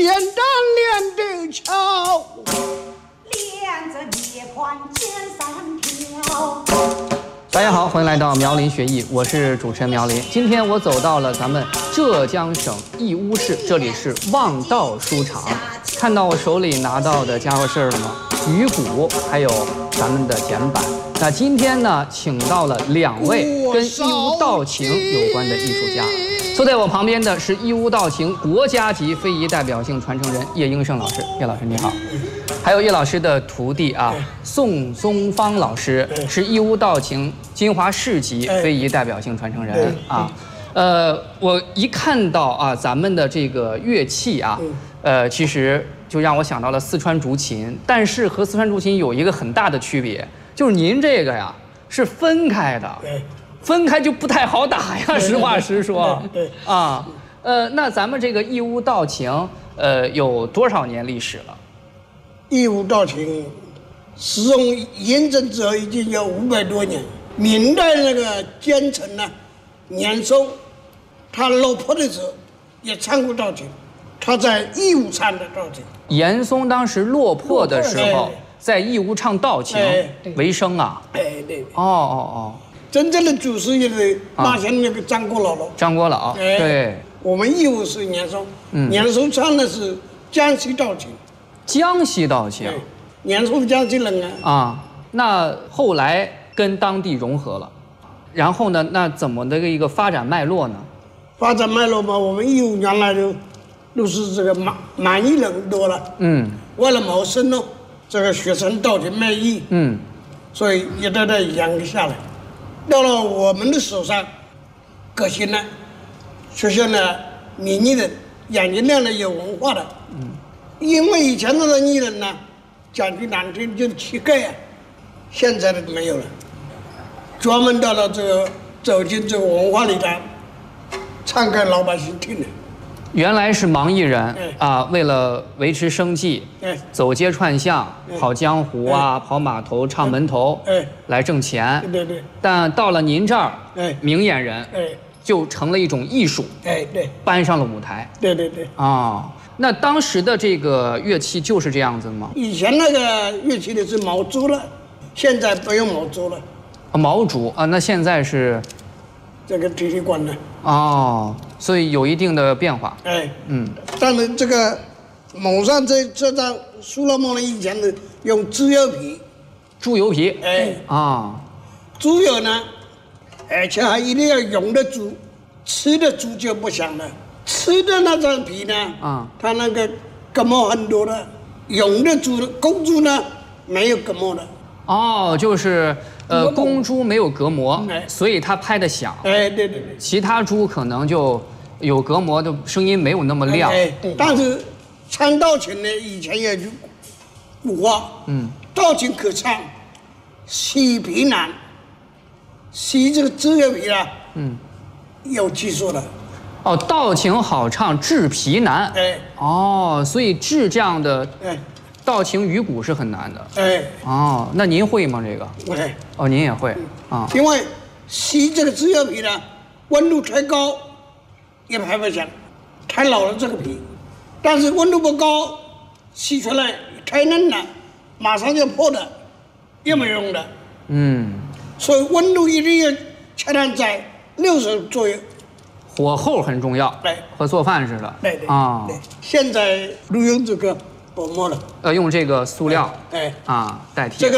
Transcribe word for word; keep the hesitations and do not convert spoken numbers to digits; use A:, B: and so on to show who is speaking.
A: 扁担连着桥，
B: 连着涅槃千山飘。
C: 大家好，欢迎来到苗林学艺，我是主持人苗林。今天我走到了咱们浙江省义乌市，这里是望道书场。看到我手里拿到的家伙事儿了吗？鱼骨，还有咱们的简板。那今天呢，请到了两位跟义乌道情有关的艺术家。坐在我旁边的是义乌道情国家级非遗代表性传承人叶英胜老师，叶老师你好。还有叶老师的徒弟啊，宋宗芳老师是义乌道情金华市级非遗代表性传承人啊。呃，我一看到啊咱们的这个乐器啊，呃，其实就让我想到了四川竹琴，但是和四川竹琴有一个很大的区别，就是您这个呀是分开的，分开就不太好打呀。实话实说，啊，呃，那咱们这个义乌道情，呃，有多少年历史了？
A: 义乌道情使用验证之后已经有五百多年。明代那个奸臣呢，年松，他落魄的时候也唱过道情，他在义乌唱的道情。
C: 严嵩当时落魄的时候，在义乌唱道情为生啊。
A: 哎，对。
C: 哦哦哦。
A: 真正的祖师爷是马前那个张国老了。
C: 张国老。对。
A: 我们义乌是年松，年松唱的是江西道情。
C: 江西道情，
A: 年松江西人啊。
C: 啊，那后来跟当地融合了，然后呢，那怎么的一个发展脉络呢？
A: 发展脉络嘛，我们义乌原来就都是这个满满裔人多了，嗯，为了谋生呢，这个学生道情卖艺，嗯，所以一代代养下来，到了我们的手上，革新了，出现了民艺人，眼睛亮的有文化的，嗯。因为以前那个艺人呢，讲句难听就是乞丐啊，现在的没有了，专门到了这个走进这个文化里来，唱给老百姓听的。
C: 原来是盲艺人啊，为了维持生计，走街串巷、跑江湖啊、跑码头、唱门头，来挣钱。
A: 对对对。
C: 但到了您这儿，明眼人，就成了一种艺术，
A: 哎对，
C: 搬上了舞台。
A: 对对对。
C: 啊。那当时的这个乐器就是这样子吗？
A: 以前那个乐器的是毛竹了，现在不用毛竹了。
C: 啊，毛竹啊，那现在是
A: 这个体育馆的。
C: 哦，所以有一定的变化。
A: 哎，嗯，但是这个蒙上这这张苏拉蒙呢，以前的用猪油皮，
C: 猪油皮，
A: 哎
C: 啊，
A: 猪油呢，而且还一定要用的猪，吃的猪就不香了。吃的那张皮呢，啊，它那个隔膜很多的，用的猪公猪呢没有隔膜的。
C: 哦，就是呃公猪没有隔膜，所以它拍得响。
A: 哎，对对对。
C: 其他猪可能就有隔膜，的声音没有那么亮。
A: 哎，但是唱道情呢，以前有句古话，嗯，道情可唱，洗皮难。洗这个猪油皮啊，嗯，有技术的。
C: 哦，道情好唱，制皮难。哎，哦，所以制这样的道情鱼骨是很难的。哎，哦，那您会吗？这个？
A: 会。
C: 哦，您也会啊？
A: 因为洗这个猪油皮呢，温度太高也拍不响，太老了这个皮；但是温度不高，洗出来太嫩了，马上就破的，也没用的。嗯。所以温度一定要恰当在六十左右。
C: 火候很重要，
A: 对，
C: 和做饭似的。
A: 对对啊，现在都用这个薄膜了，
C: 呃，用这个塑料，
A: 哎
C: 啊代替。
A: 这个